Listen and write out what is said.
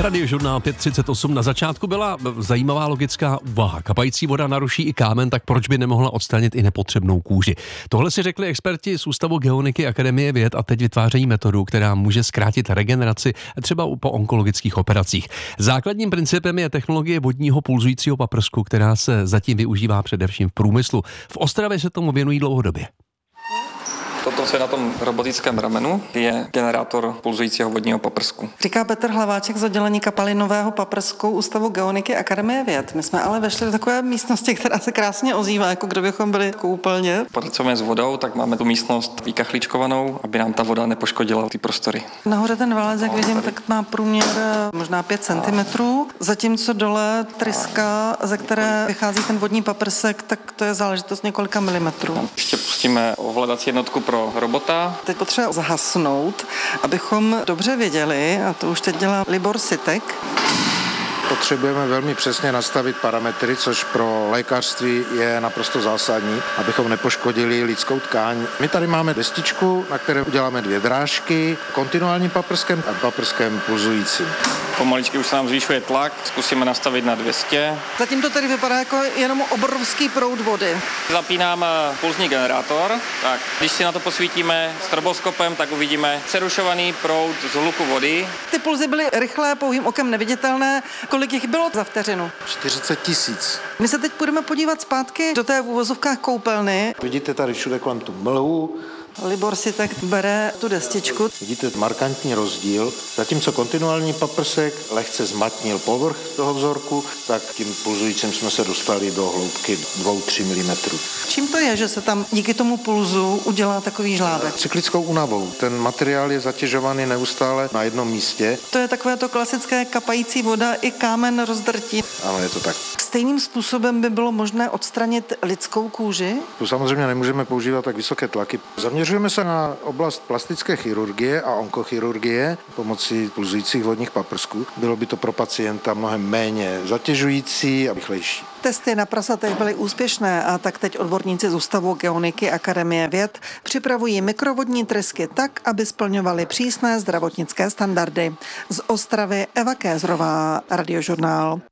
Radiožurnál 538 na začátku byla zajímavá logická úvaha. Kapající voda naruší i kámen, tak proč by nemohla odstranit i nepotřebnou kůži? Tohle si řekli experti z Ústavu geoniky Akademie věd a teď vytvářejí metodu, která může zkrátit regeneraci třeba po onkologických operacích. Základním principem je technologie vodního pulzujícího paprsku, která se zatím využívá především v průmyslu. V Ostravě se tomu věnují dlouhodobě. Toto, co je na tom robotickém ramenu, je generátor pulzujícího vodního paprsku. Říká Petr Hlaváček z oddělení kapalinového paprsku Ústavu geoniky Akademie věd. My jsme ale vešli do takové místnosti, která se krásně ozývá, jako kdybychom byli koupelně. Pracujeme s vodou, tak máme tu místnost vykachličkovanou, aby nám ta voda nepoškodila ty prostory. Nahoře ten válec, jak vidím, tak má průměr možná 5 cm, zatímco dole tryska, ze které vychází ten vodní paprsek, tak to je záležitost několika milimetrů. Ještě pustíme ovladací jednotku pro robota. Teď potřeba zahasnout, abychom dobře věděli, a to už teď dělá Libor Sitek. Potřebujeme velmi přesně nastavit parametry, což pro lékařství je naprosto zásadní, abychom nepoškodili lidskou tkáň. My tady máme destičku, na které uděláme 2 drážky, kontinuálním paprskem a paprskem pulzujícím. Pomaličky už se nám zvýšuje tlak, zkusíme nastavit na 200. Zatím to tedy vypadá jako jenom obrovský proud vody. Zapínám pulzní generátor. Tak, když si na to posvítíme stroboskopem, tak uvidíme přerušovaný proud z hluku vody. Ty pulzy byly rychlé, pouhým okem neviditelné. Kolik jich bylo za vteřinu? 40 000. My se teď půjdeme podívat zpátky do té v uvozovkách koupelny. Vidíte tady všude kolem tu mlhu. Libor si tak bere tu destičku. Vidíte markantní rozdíl. Zatímco kontinuální paprsek lehce zmatnil povrch toho vzorku, tak tím pulzujícím jsme se dostali do hloubky 2-3 mm. Čím to je, že se tam díky tomu pulzu udělá takový žlábek? Cyklickou únavou. Ten materiál je zatěžovaný neustále na jednom místě. To je takové to klasické kapající voda i kámen rozdrtí. Ano, je to tak. Stejným způsobem by bylo možné odstranit lidskou kůži? Tu samozřejmě nemůžeme používat tak vysoké tlaky. Zaměřujeme se na oblast plastické chirurgie a onkochirurgie pomocí pulzujících vodních paprsků. Bylo by to pro pacienta mnohem méně zatěžující a rychlejší. Testy na prasatech byly úspěšné a tak teď odborníci z Ústavu geoniky Akademie věd připravují mikrovodní trysky tak, aby splňovaly přísné zdravotnické standardy. Z Ostravy Eva Kézrová, Radiožurnál.